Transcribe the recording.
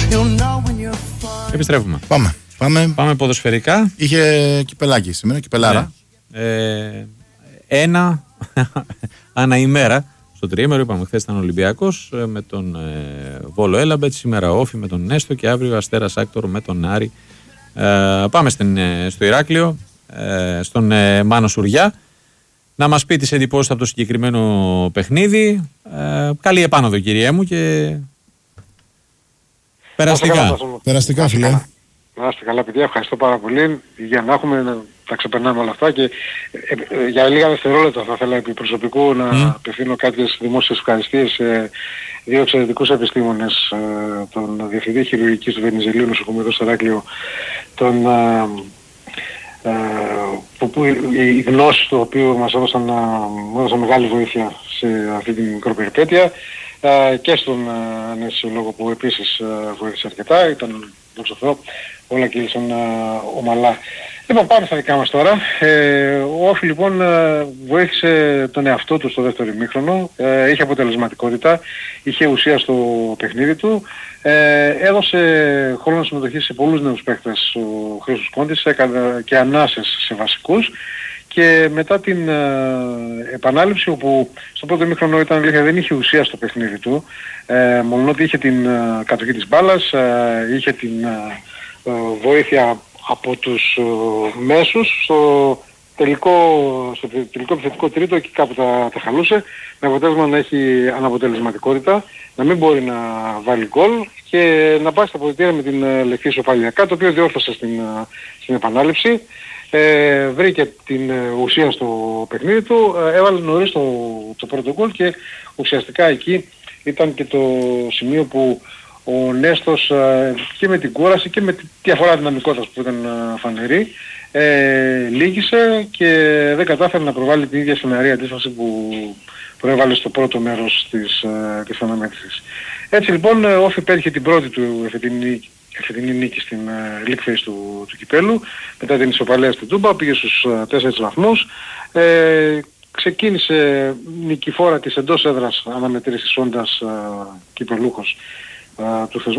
Επιστρέφουμε. Πάμε. Ποδοσφαιρικά. Είχε κυπελάκι σήμερα, κυπελάρα. Ναι. Ένα ανά ημέρα. Στο τριήμερο είπαμε, χθες ήταν Ολυμπιακός με τον Βόλο Έλαμπετ, σήμερα Όφη με τον Νέστο και αύριο Αστέρας Άκτορ με τον Άρη. Πάμε στο Ηράκλειο, στον Μάνο Σουριά, να μας πει τις εντυπώσεις από το συγκεκριμένο παιχνίδι. Καλή επάνωδο, κυριέ μου, και περαστικά φίλε. Να είστε καλά παιδιά, ευχαριστώ πάρα πολύ. Για να έχουμε, να τα ξεπερνάμε όλα αυτά και για λίγα δευτερόλεπτα θα ήθελα επί προσωπικού να απευθύνω κάποιες δημόσιες ευχαριστίες σε δύο εξαιρετικούς επιστήμονες, τον Διευθυντή Χειρουργικής του Βενιζελίου Νοσοκομείου εδώ στο Ηράκλειο, που οι γνώσεις του οποίου μας έδωσαν μεγάλη βοήθεια σε αυτή την μικροπεριπέτεια, και στον αναισθησιολόγο που επίσης βοήθησε αρκετά, ήταν δόξα Θεώ, όλα κύλησαν ομαλά. Λοιπόν, πάμε στα δικά μας τώρα. Ο Όφη λοιπόν βοήθησε τον εαυτό του στο δεύτερο ημίχρονο, είχε αποτελεσματικότητα, είχε ουσία στο παιχνίδι του, έδωσε χρόνο συμμετοχή σε πολλούς νέους παίκτες ο Χρήστος Κόντης, έκανε και ανάσες σε βασικούς. Και μετά την επανάληψη, όπου στο πρώτο ημίχρονο ήταν αλήθεια, δεν είχε ουσία στο παιχνίδι του, μολονότι είχε την κατοχή της μπάλας, είχε την βοήθεια από τους μέσους στο τελικό επιθετικό τρίτο, εκεί κάπου τα χαλούσε, με αποτέλεσμα να έχει αναποτελεσματικότητα, να μην μπορεί να βάλει γκολ και να πάει στα αποδυτήρια με την λευκή ισοπαλία, κάτι το οποίο διόρθωσε στην επανάληψη. Βρήκε την ουσία στο παιχνίδι του, έβαλε νωρίς το πρώτο γκολ και ουσιαστικά εκεί ήταν και το σημείο που ο Νέστος και με την κούραση και με τη διαφορά δυναμικότητας που ήταν φανερή, λύγησε και δεν κατάφερε να προβάλλει την ίδια στεναρή αντίσταση που προέβαλε στο πρώτο μέρος της αναμέτρησης. Έτσι λοιπόν ο Όφη πέτυχε την πρώτη του εφετινή νίκη στην League Phase του κυπέλου, μετά την ισοπαλία στην Τούμπα, πήγε στους 4 βαθμούς, ξεκίνησε νικηφόρα της εντός έδρας αναμετρήσεις όντας κυπελούχος του θεσμού.